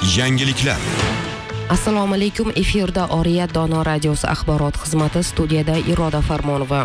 Yangiliklar. Assalomu alaykum. Efirda Oriyat Dono radiosi axborot xizmati, studiyada Iroda Farmonova.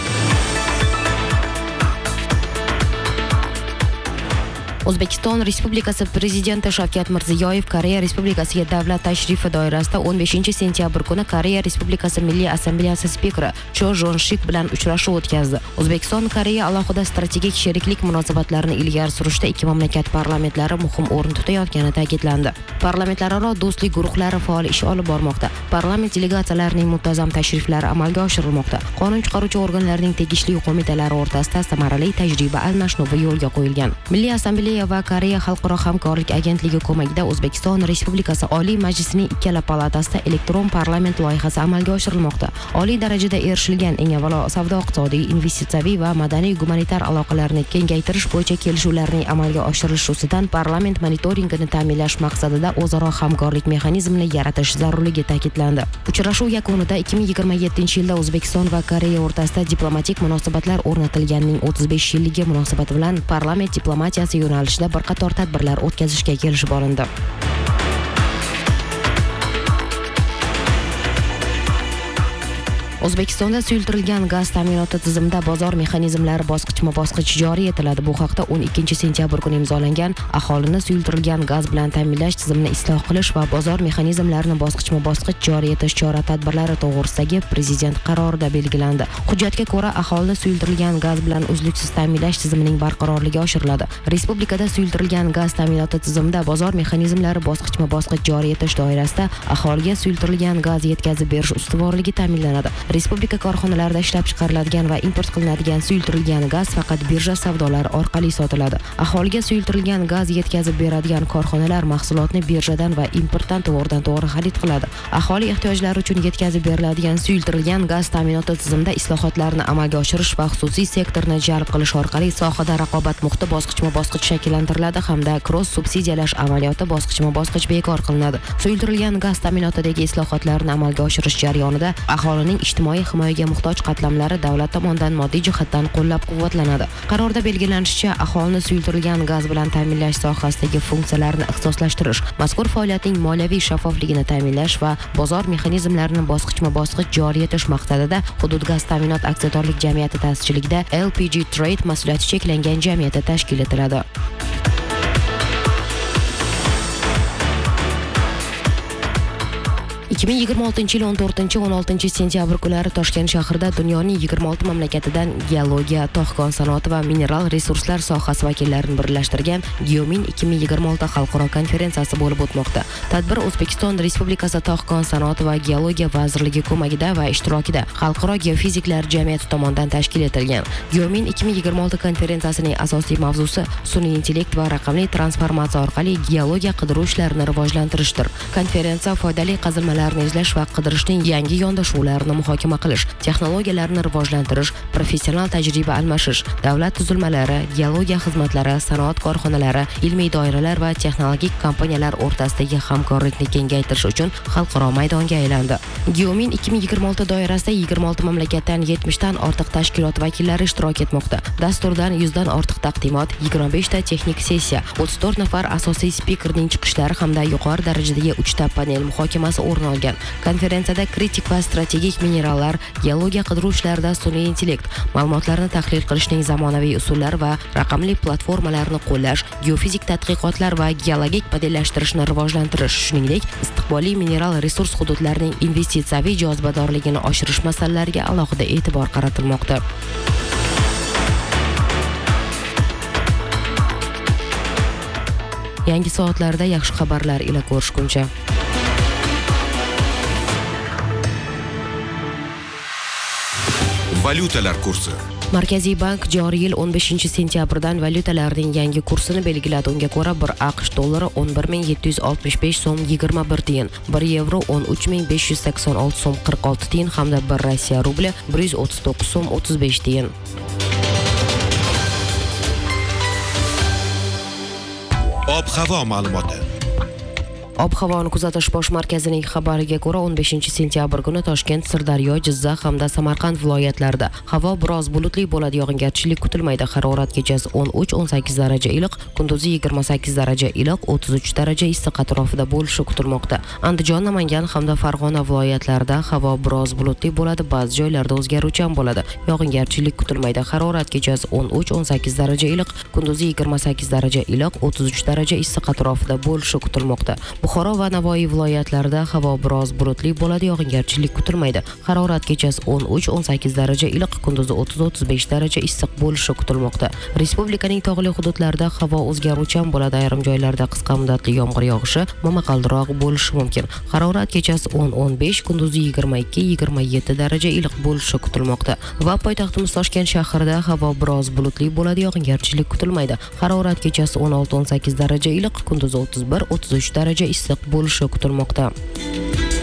O'zbekiston Respublikasi Prezidenti Shavkat Mirziyoyev Koreya Respublikasiga davlat tashrifi doirasida 15-sentyabr kuni Koreya Respublikasi Milliy Assambleyasi spikeri Cho Jong-shik bilan uchrashuv o'tkazdi. O'zbekiston Koreya alohida strategik sheriklik munosabatlarini ilgari surishda ikki mamlakat parlamentlari muhim o'rin tutayotgani ta'kidlandi. Parlamentlararo do'stlik guruhlari faol ish olib bormoqda. Parlament delegatsiyalarining muntazam tashriflari amalga oshirilmoqda. Qonun chiqaruvchi organlarning tegishli qo'mitalari o'rtasida samarali tajriba almashinuvi yo'lga qo'yilgan. Milliy Assambleya va Koreya Xalqaro hamkorlik agentligi ko'magida O'zbekiston Respublikasi Oliy Majlisining ikkala palatasida elektron parlament loyihasi amalga oshirilmoqda. Oliy darajada erishilgan eng avvalo savdo-iqtisodiy, investitsiyaviy va madaniy-gumanitar aloqalarni kengaytirish bo'yicha kelishuvlarning amalga oshirilishi ustidan parlament monitoringini ta'minlash maqsadida o'zaro hamkorlik mexanizmini yaratish zarurligi ta'kidlandi. Uchrashuv yakunida 2027-yilda O'zbekiston va Koreya o'rtasida diplomatik munosabatlar o'rnatilganining 35 yilligi munosabati bilan parlament diplomatiyasi yo'nalishida bir qator tadbirlar o'tkazishga kelishib olindi. O'zbekistonda suyultirilgan gaz ta'minoti tizimida bozor mexanizmlari bosqichma-bosqich joriy etiladi. Bu haqda 12-sentyabr kuni imzolangan aholini suyultirilgan gaz bilan ta'minlash tizimini isloh qilish va bozor mexanizmlarini bosqichma-bosqich joriy etish chora-tadbirlari to'g'risidagi prezident qarorida belgilandi. Hujjatga ko'ra, aholini suyultirilgan gaz bilan uzluksiz ta'minlash tizimining barqarorligi oshiriladi. Respublikada suyultirilgan gaz ta'minoti tizimida bozor mexanizmlari bosqichma-bosqich joriy etish doirasida aholiga suyultirilgan gaz yetkazib berish ustuvorligi ta'minlanadi. Respublika korxonalarida ishlab chiqariladigan va import qilinadigan suyultirilgan gaz faqat birja savdolari orqali sotiladi. Aholiga suyultirilgan gaz yetkazib beradigan korxonalar mahsulotni birjadan va importdan to'g'ridan-to'g'ri xarid qiladi. Aholi ehtiyojlari uchun yetkazib beriladigan suyultirilgan gaz ta'minoti tizimida islohotlarni amalga oshirish va xususiy sektorni jalb qilish orqali sohada raqobat muhiti bosqichma-bosqich shakllantiriladi hamda cross subsidiyalash amaliyoti bosqichma-bosqich bekor qilinadi. Suyultirilgan gaz ta'minotidagi islohotlarni amalga oshirish jarayonida aholining ijtimoiy himoyaga muhtoj qatlamlari davlat tomonidan moddiy jihatdan qo'llab-quvvatlanadi. Qarorda belgilanishicha, aholini suyultirilgan gaz bilan ta'minlash sohasidagi funksiyalarni ixtisoslashtirish, mazkur faoliyatning moliyaviy shaffofligini ta'minlash va bozor mexanizmlarini bosqichma-bosqich joriy etish maqsadida Hudud gaz ta'minot aksiyadorlik jamiyati ta'sischiligida LPG Trade mas'uliyati cheklangan jamiyati tashkil etiladi. yil 14-16 kunlari Toshkent shahrida dunyoning 26 mamlakatidan geologiya, tog'-kon sanoati va mineral resurslar sohasi vakillarini birlashtirgan Geomin 2026 xalqaro konferensiyasi bo'lib o'tmoqda. Tadbir O'zbekiston Respublikasi tog'-kon sanoati va geologiya vazirligi ko'magida va ishtirokida Xalqaro geofiziklar jamiyati tomonidan tashkil etilgan. Geomin 2026 konferensiyasining asosiy mavzusi sun'iy intellekt va raqamli transformatsiya orqali geologiya qidiruv ishlarini rivojlantirishdir. Konferensiya foydali qazilmalar izlash va qidirishning yangi yondashuvlarini muhokama qilish, texnologiyalarni rivojlantirish, professional tajriba almashish, davlat tuzilmalari, geologiya xizmatlari, sanoat korxonalari, ilmiy doiralar va texnologik kompaniyalar o'rtasidagi hamkorlikni kengaytirish uchun xalqaro maydonga aylandi. Geomin 2026 doirasida 26 mamlakatdan 70 dan ortiq tashkilot vakillari ishtirok etmoqda. Dasturdan 100 dan ortiq taqdimot, 25 ta texnik sessiya, 34 nafar asosiy spikerning chiqishlari hamda yuqori darajadagi 3 ta panel muhokamasi o'rin olgan. Konferensiyada kritik va strategik minerallar, geologiya qidiruv ishlarida sun'iy intellekt, ma'lumotlarni tahlil qilishning zamonaviy usullari va raqamli platformalarni qo'llash, geofizik tadqiqotlar va geologik modellashtirishni rivojlantirish, shuningdek, istiqbolli mineral resurs hududlarining investitsiyaviy jozibadorligini oshirish masalalariga alohida e'tibor qaratilmoqda. Yangi soatlarda yaxshi xabarlar ila ko'rishguncha. Valyutalar kursi. Markaziy bank joriy yil 15-sentyabrdan valyutalarning yangi kursini belgiladi. Unga ko'ra 1 AQSh dollari 11.765 so'm 21 tiyin, 1 yevro 13.586 so'm 46 tiyin hamda 1 Rossiya rubli 139 so'm 35 tiyin. Ob-havo ma'lumoti. Ob-havoni kuzatish bosh markazining xabariga ko'ra 15 sentyabr kuni Toshkent, Sirdaryo, Jizzax hamda Samarqand viloyatlarida havo biroz bulutli bo'ladi, yog'ingarchilik kutilmaydi. Harorat kechasi 13-18 daraja iliq, kunduzi 28 daraja iliq, 33 daraja issiq atrofida bo'lishi kutilmoqda. Andijon, Namangan hamda Farg'ona viloyatlarida havo biroz bulutli bo'ladi, ba'zi joylarda o'zgaruvchan bo'ladi. Yog'ingarchilik kutilmaydi. Harorat kechasi 13-18 daraja iliq, kunduzi 28 daraja iliq, 33 daraja issiq atrofida bo'lishi kutilmoqda. Buxoro va Navoiy viloyatlarida havo biroz bulutli bo'ladi, yog'ingarchilik kutilmaydi. Harorat kechasi 13-18 daraja iliq, kunduzi 30-35 daraja issiq bo'lishi kutilmoqda. Respublikaning tog'li hududlarida havo o'zgaruvchan bo'ladi, ayrim joylarda qisqa muddatli yomg'ir yog'ishi, momaqaldiroq bo'lishi mumkin. Harorat kechasi 10-15, kunduzi 22-27 daraja iliq bo'lishi kutilmoqda. Va poytaxtimiz Toshkent shahrida havo biroz bulutli bo'ladi, yog'ingarchilik kutilmaydi. Harorat kechasi 16-18 daraja iliq, kunduzi 31-33 daraja issiq bo'lishi kutilmoqda.